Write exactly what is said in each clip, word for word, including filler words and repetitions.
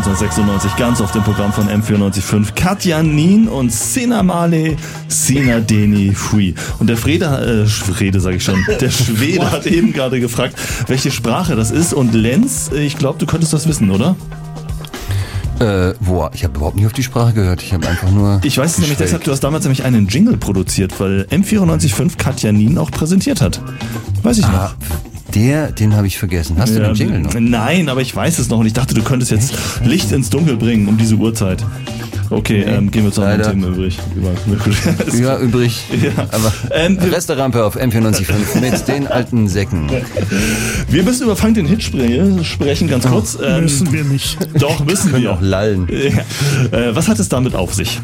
neunzehnhundertsechsundneunzig ganz auf dem Programm von M vierundneunzig Komma fünf. Katja Nien und Sina Male, Sina Deni Fui. Und der Frede, äh, Frede sag ich schon, der Schwede hat eben gerade gefragt, welche Sprache das ist. Und Lenz, ich glaube, du könntest das wissen, oder? Äh, boah, ich habe überhaupt nicht auf die Sprache gehört. Ich habe einfach nur... Ich weiß es nämlich deshalb, du hast damals nämlich einen Jingle produziert, weil M vierundneunzig Komma fünf Katja Nien auch präsentiert hat. Weiß ich ah, noch. Der, den habe ich vergessen. Hast ja, du den Jingle noch? Nein, aber ich weiß es noch und ich dachte, du könntest jetzt Licht ins Dunkel bringen um diese Uhrzeit. Okay, ähm, gehen wir zu anderen Themen übrig. Ja, übrig. Ja. Aber ähm, Restaurantrampe auf M vierundneunzig Komma fünf mit den alten Säcken. Wir müssen über Fang den Hit sprechen, ganz kurz. Oh, ähm, müssen wir nicht. Doch, müssen wir. Wir können auch lallen. Ja. Äh, was hat es damit auf sich?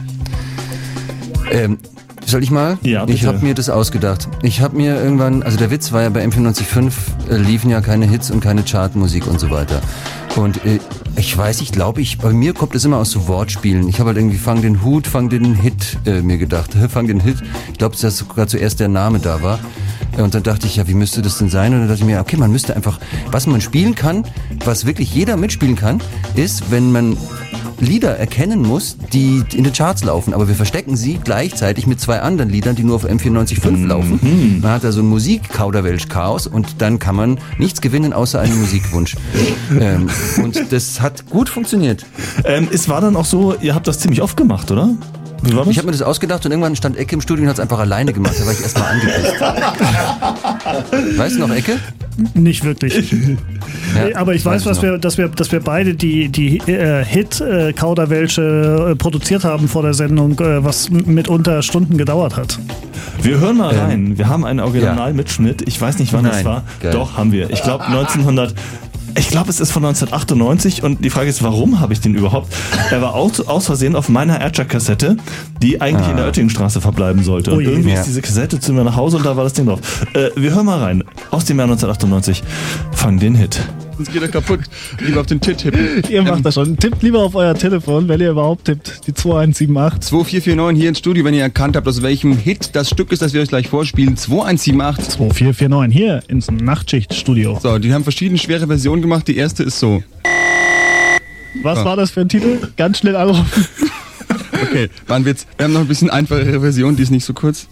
Ähm, Soll ich mal? Ja, bitte. Ich habe mir das ausgedacht. Ich habe mir irgendwann, also der Witz war ja bei M vierundneunzig Komma fünf äh, liefen ja keine Hits und keine Chartmusik und so weiter. Und äh, ich weiß, ich glaube, ich bei mir kommt es immer aus so Wortspielen. Ich habe halt irgendwie Fang den Hut, Fang den Hit äh, mir gedacht. Fang den Hit. Ich glaube, dass sogar zuerst der Name da war. Und dann dachte ich, ja, wie müsste das denn sein? Und dann dachte ich mir, okay, man müsste einfach, was man spielen kann, was wirklich jeder mitspielen kann, ist, wenn man Lieder erkennen muss, die in den Charts laufen, aber wir verstecken sie gleichzeitig mit zwei anderen Liedern, die nur auf M vierundneunzig Komma fünf laufen. Mhm. Man hat da so ein Musik-Kauderwelsch-Chaos und dann kann man nichts gewinnen, außer einen Musikwunsch. ähm, und das hat gut funktioniert. Ähm, es war dann auch so, ihr habt das ziemlich oft gemacht, oder? Wie war das? Ich habe mir das ausgedacht und irgendwann stand Ecke im Studio und hat es einfach alleine gemacht. Da war ich erstmal angepisst. Weißt du noch, Ecke? Nicht wirklich. Ja, aber ich weiß, weiß was wir, dass wir, dass wir beide die, die äh, Hit-Kauderwelsche äh, produziert haben vor der Sendung, äh, was mitunter Stunden gedauert hat. Wir hören mal rein. Ähm, wir haben einen Originalmitschnitt. Ich weiß nicht, wann Nein. das war. Geil. Doch, haben wir. Ich glaube neunzehnhundert. Ich glaube, es ist von neunzehnhundertachtundneunzig und die Frage ist, warum habe ich den überhaupt? Er war aus, aus Versehen auf meiner Aircheck-Kassette, die eigentlich ah. in der Oettingenstraße verbleiben sollte. Und Ui, irgendwie ja. ist diese Kassette zu mir nach Hause und da war das Ding drauf. Äh, wir hören mal rein. Aus dem Jahr neunzehnhundertachtundneunzig. Fang den Hit. Sonst geht er kaputt. Lieber auf den Tipp tippen. Ihr macht ähm, das schon. Tippt lieber auf euer Telefon, wenn ihr überhaupt tippt. Die zwei eins sieben acht. zwei vier vier neun hier ins Studio, wenn ihr erkannt habt, aus welchem Hit das Stück ist, das wir euch gleich vorspielen. zwei eins sieben acht. zwei vier vier neun hier ins Nachtschichtstudio. So, die haben verschiedene schwere Versionen gemacht. Die erste ist so. Was oh. war das für ein Titel? Ganz schnell anrufen. Okay, war ein Witz. Wir haben noch ein bisschen einfachere Version, die ist nicht so kurz.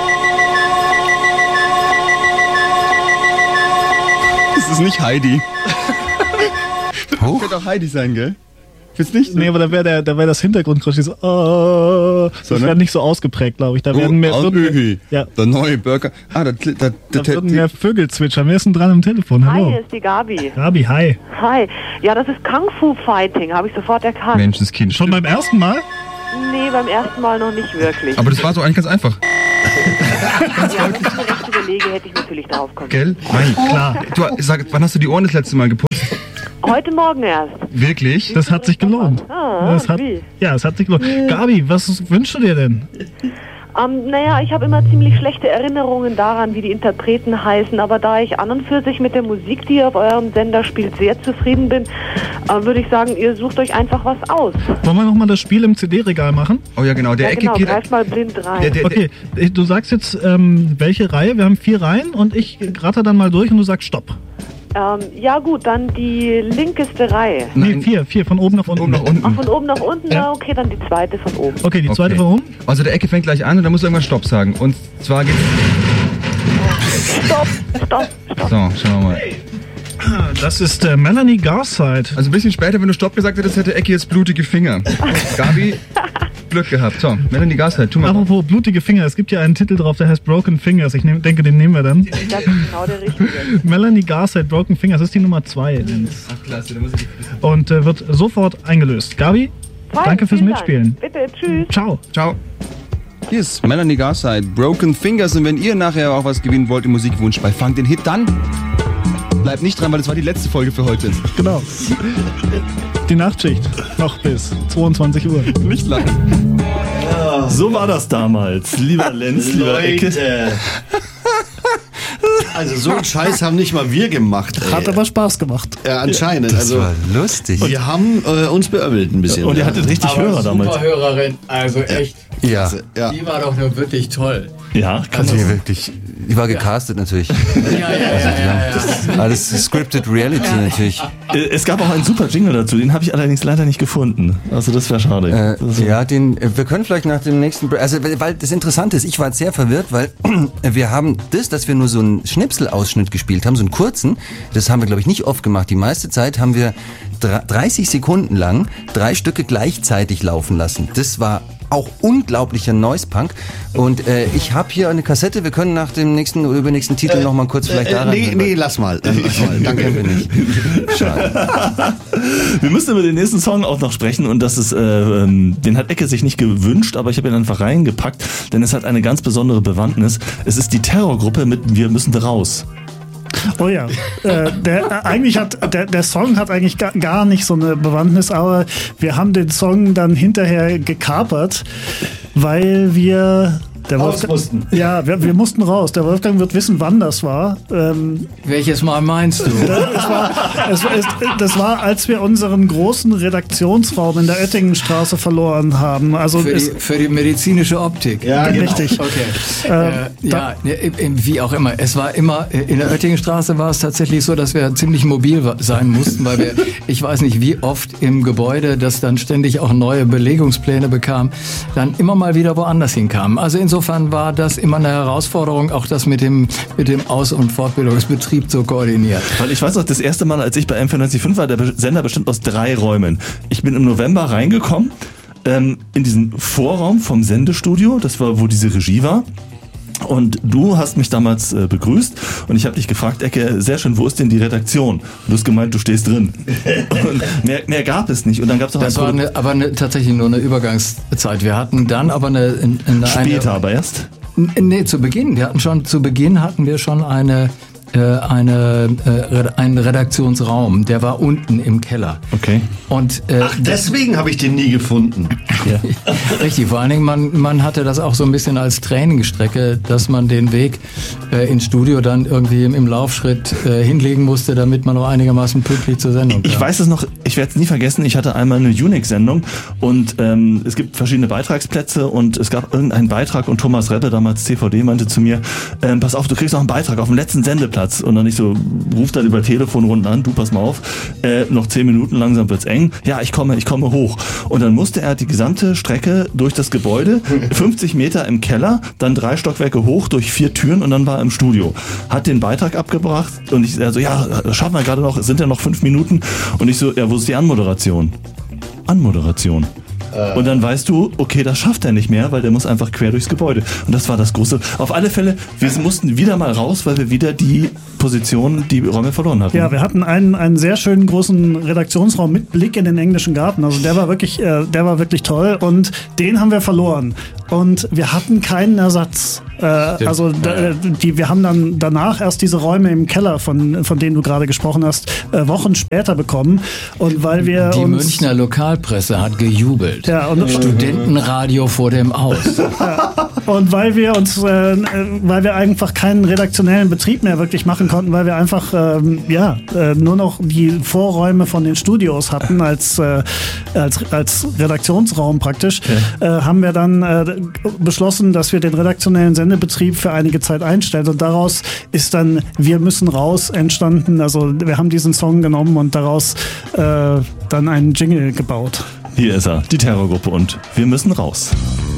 Das ist nicht Heidi. Das könnte auch Heidi sein, gell? Findest nicht? Nee, aber da wäre der, da wäre das Hintergrundgeräusch so, oh, das so, ne? wäre nicht so ausgeprägt, glaube ich. Da werden mehr, oh, würden, ja. Der neue Burger. Ah, da, da, da, da würden mehr Vögel zwitschern. Wer ist denn dran am Telefon? Hallo. Hi, hier ist die Gabi. Gabi, hi. Hi. Ja, das ist Kung Fu Fighting, habe ich sofort erkannt. Menschenskind. Schon beim ersten Mal? Nee, beim ersten Mal noch nicht wirklich. Aber das war so eigentlich ganz einfach. Ja, wenn ich mir recht überlege, hätte ich natürlich drauf kommen. Gell? Nein, klar. Du, sag, wann hast du die Ohren das letzte Mal geputzt? Heute Morgen erst. Wirklich? Das hat sich gelohnt. Ah, das hat, wie? Ja, es hat sich gelohnt. Gabi, was wünschst du dir denn? Ähm, naja, ich habe immer ziemlich schlechte Erinnerungen daran, wie die Interpreten heißen, aber da ich an und für sich mit der Musik, die ihr auf eurem Sender spielt, sehr zufrieden bin, äh, würde ich sagen, ihr sucht euch einfach was aus. Wollen wir nochmal das Spiel im C D-Regal machen? Oh ja, genau. Der ja, Ecke genau, geht... greif mal blind rein. Der, der, okay, du sagst jetzt, ähm, welche Reihe? Wir haben vier Reihen und ich ratter dann mal durch und du sagst Stopp. Ähm, ja gut, dann die linkeste Reihe. Nee, Nein. vier, vier, von oben nach unten. Oben nach unten. Ach, von oben nach unten? Ja. Na, okay, dann die zweite von oben. Okay, die zweite okay. von oben? Also der Ecke fängt gleich an und da musst du irgendwann Stopp sagen. Und zwar geht's... Stopp, stopp, stopp. So, schauen wir mal. Das ist äh, Melanie Garside. Also ein bisschen später, wenn du Stopp gesagt hättest, hätte Ecke jetzt blutige Finger. Gabi, Glück gehabt. So, Melanie Garside, tu mal. Apropos blutige Finger, es gibt ja einen Titel drauf, der heißt Broken Fingers. Ich nehm, denke, den nehmen wir dann. Das ist genau der richtige. Melanie Garside, Broken Fingers, das ist die Nummer zwei. Ach klasse, da muss ich... Und äh, wird sofort eingelöst. Gabi, Fein, danke fürs Mitspielen. Dank. Bitte, tschüss. Ciao. Ciao. Hier ist Melanie Garside, Broken Fingers. Und wenn ihr nachher auch was gewinnen wollt im Musikwunsch bei Fang den Hit, dann bleibt nicht dran, weil das war die letzte Folge für heute. Genau. Die Nachtschicht. Noch bis zweiundzwanzig Uhr. Nicht lachen. Ja. So war das damals. Lieber Lenz, lieber Ecke. Also so einen Scheiß haben nicht mal wir gemacht. Ey. Hat aber Spaß gemacht. Ja, anscheinend. Das also, war lustig. Wir haben äh, uns beömmelt ein bisschen. Und ihr hattet richtig aber Hörer damals. super Hörerin, also echt. Ja. Ja. Die war doch nur wirklich toll. Ja, Also wirklich. ich war gecastet natürlich. Ja, ja, ja, ja, ja. Alles scripted Reality natürlich. Es gab auch einen super Jingle dazu, den habe ich allerdings leider nicht gefunden. Also das wäre schade. Äh, also ja, den, wir können vielleicht nach dem nächsten, also weil das Interessante ist, ich war sehr verwirrt, weil wir haben das, dass wir nur so einen Schnipselausschnitt gespielt haben, so einen kurzen, das haben wir glaube ich nicht oft gemacht. Die meiste Zeit haben wir dreißig Sekunden lang drei Stücke gleichzeitig laufen lassen. Das war auch unglaublicher Noise-Punk. Und äh, ich habe hier eine Kassette, wir können nach dem nächsten oder übernächsten Titel äh, noch mal kurz vielleicht äh, daran... Nee, nee, lass mal. Lass mal. Danke. Wir nicht. Schade. Wir müssen über den nächsten Song auch noch sprechen und das ist, äh, den hat Ecke sich nicht gewünscht, aber ich habe ihn einfach reingepackt, denn es hat eine ganz besondere Bewandtnis. Es ist die Terrorgruppe mit Wir müssen raus. Oh ja, äh, der, äh, eigentlich hat der, der Song hat eigentlich gar, gar nicht so eine Bewandtnis, aber wir haben den Song dann hinterher gekapert, weil wir der Wolfgang, mussten. Ja, wir, wir mussten raus. Der Wolfgang wird wissen, wann das war. Ähm, Welches Mal meinst du? Das war, es, es, das war, als wir unseren großen Redaktionsraum in der Oettingenstraße verloren haben. Also für, es, die, für die medizinische Optik. Ja, richtig. Genau. Okay. Äh, äh, ja, wie auch immer. Es war immer, in der Oettingenstraße war es tatsächlich so, dass wir ziemlich mobil sein mussten, weil wir, ich weiß nicht wie oft im Gebäude, das dann ständig auch neue Belegungspläne bekam, dann immer mal wieder woanders hinkamen. Also insofern Insofern war das immer eine Herausforderung, auch das mit dem, mit dem Aus- und Fortbildungsbetrieb zu koordinieren. Weil ich weiß noch, das erste Mal, als ich bei M vierundneunzig Komma fünf war, der Sender bestand aus drei Räumen. Ich bin im November reingekommen, ähm, in diesen Vorraum vom Sendestudio, das war, wo diese Regie war. Und du hast mich damals äh, begrüßt und ich habe dich gefragt, Ecke, sehr schön, wo ist denn die Redaktion? Und du hast gemeint, du stehst drin. Und mehr, mehr gab es nicht. Und dann gab es noch das ein war eine, aber eine, tatsächlich nur eine Übergangszeit. Wir hatten dann aber eine... eine Später eine, aber erst? Nee, zu Beginn. Wir hatten schon, zu Beginn hatten wir schon eine... Eine, äh, einen Redaktionsraum, der war unten im Keller. Okay. Und, äh, Ach, deswegen habe ich den nie gefunden. Ja. Richtig, vor allen Dingen, man, man hatte das auch so ein bisschen als Trainingsstrecke, dass man den Weg äh, ins Studio dann irgendwie im, im Laufschritt äh, hinlegen musste, damit man noch einigermaßen pünktlich zur Sendung kam. Ich weiß es noch, ich werde es nie vergessen, ich hatte einmal eine Unix-Sendung und ähm, es gibt verschiedene Beitragsplätze und es gab irgendeinen Beitrag und Thomas Reppe, damals C V D, meinte zu mir, ähm, pass auf, du kriegst noch einen Beitrag auf dem letzten Sendeplatz. Und dann nicht so, ruft dann über Telefonrunden an, du pass mal auf, äh, noch zehn Minuten, langsam wird's eng. Ja, ich komme, ich komme hoch. Und dann musste er die gesamte Strecke durch das Gebäude, fünfzig Meter im Keller, dann drei Stockwerke hoch durch vier Türen und dann war er im Studio. Hat den Beitrag abgebracht und ich so, ja, das schaffen wir gerade noch, es sind ja noch fünf Minuten. Und ich so, ja, wo ist die Anmoderation? Anmoderation. Und dann weißt du, okay, das schafft er nicht mehr, weil der muss einfach quer durchs Gebäude. Und das war das Große. Auf alle Fälle, wir mussten wieder mal raus, weil wir wieder die Position, die Räume verloren hatten. Ja, wir hatten einen, einen sehr schönen großen Redaktionsraum mit Blick in den englischen Garten. Also der war wirklich, äh, der war wirklich toll und den haben wir verloren. Und wir hatten keinen Ersatz. Äh, also da, die, wir haben dann danach erst diese Räume im Keller, von, von denen du gerade gesprochen hast, äh, Wochen später bekommen. Und weil wir die uns, Münchner Lokalpresse hat gejubelt. Ja, und, Studentenradio vor dem Aus. Ja, und weil wir uns, äh, weil wir einfach keinen redaktionellen Betrieb mehr wirklich machen konnten, weil wir einfach ähm, ja äh, nur noch die Vorräume von den Studios hatten als äh, als als Redaktionsraum praktisch, ja. äh, haben wir dann äh, beschlossen, dass wir den redaktionellen Sendebetrieb für einige Zeit einstellen und daraus ist dann Wir müssen raus entstanden. Also wir haben diesen Song genommen und daraus äh, dann einen Jingle gebaut. Hier ist er, die Terrorgruppe und Wir müssen raus.